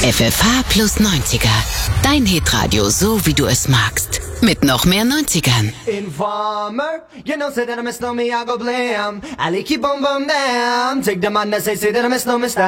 FFH plus 90er. Dein Hitradio, so wie du es magst. Mit noch mehr 90ern. Informer, you know, say that I miss no me, I go blam. I like keep on bum down. Take the man that say that I miss no me style.